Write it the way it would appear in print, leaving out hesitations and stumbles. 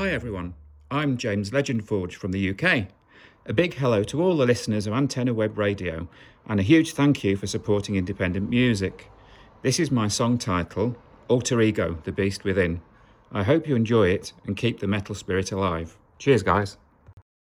Hi everyone, I'm James Legendforge from the UK. A big hello to all the listeners of Antenna Web Radio and a huge thank you for supporting independent music. This is my song title, Alter Ego, The Beast Within. I hope you enjoy it and keep the metal spirit alive. Cheers guys.